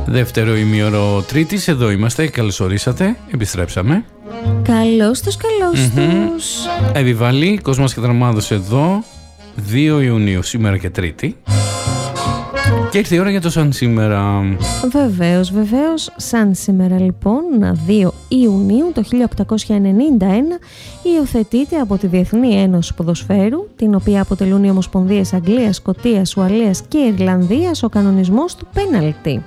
Δεύτερο ημίωρο Τρίτης, εδώ είμαστε, καλώς ορίσατε, επιστρέψαμε. Καλώς τους. Επιβάλλει, κόσμος και δραμάδος εδώ, 2 Ιουνίου, σήμερα και Τρίτη. Και ήρθε η ώρα για το σαν σήμερα. Βεβαίως, σαν σήμερα λοιπόν, 2 Ιουνίου το 1891 υιοθετείται από τη Διεθνή Ένωση Ποδοσφαίρου, την οποία αποτελούν οι Ομοσπονδίες Αγγλίας, Σκωτίας, Ουαλίας και Ιρλανδίας, ο κανονισμός του πέναλτι.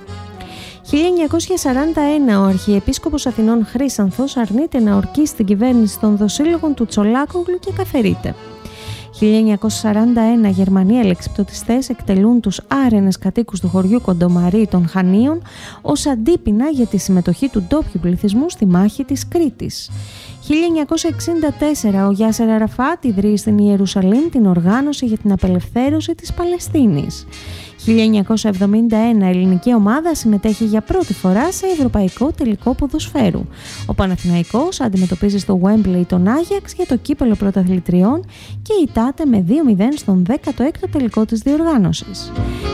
1941 ο Αρχιεπίσκοπος Αθηνών Χρύσανθος αρνείται να ορκίσει την κυβέρνηση των δοσύλλογων του Τσολάκογλου και καθαιρείται. 1941 Γερμανοί αλεξιπτωτιστές εκτελούν τους άρενες κατοίκους του χωριού Κοντομαρί των Χανίων ως αντίπεινα για τη συμμετοχή του ντόπιου πληθυσμού στη μάχη της Κρήτης. 1964 ο Γιάσερ Αραφάτ ιδρύει στην Ιερουσαλήμ την οργάνωση για την απελευθέρωση της Παλαιστίνης. 1971 ελληνική ομάδα συμμετέχει για πρώτη φορά σε ευρωπαϊκό τελικό ποδοσφαίρου. Ο Παναθηναϊκός αντιμετωπίζει στο Wembley τον Άγιαξ για το κύπελλο πρωταθλητριών και ητάται με 2-0 στον 16ο τελικό της διοργάνωσης.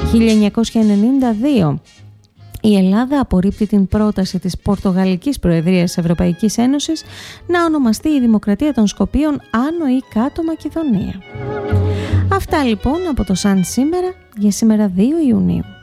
1992 η Ελλάδα απορρίπτει την πρόταση της Πορτογαλικής Προεδρίας της Ευρωπαϊκής Ένωσης να ονομαστεί η Δημοκρατία των Σκοπίων Άνω ή Κάτω Μακεδονία. Αυτά λοιπόν από το Σαν σήμερα για σήμερα 2 Ιουνίου.